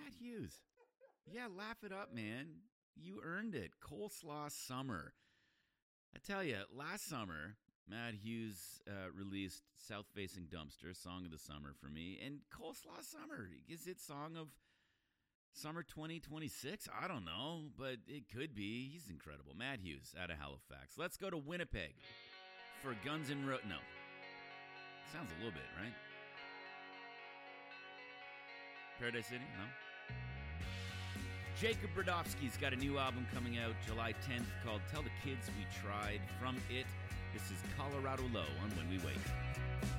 Matt Hughes. Yeah, laugh it up, man. You earned it. Coleslaw Summer. I tell you, last summer, Matt Hughes released South Facing Dumpster, Song of the Summer for me, and Coleslaw Summer. Is it Song of Summer 2026? I don't know, but it could be. He's incredible. Matt Hughes out of Halifax. Let's go to Winnipeg for Guns N' Roses. No. Sounds a little bit, right? Paradise City? No? Jacob Brodowski's got a new album coming out July 10th called Tell the Kids We Tried. From it, this is Colorado Low on When We Wake.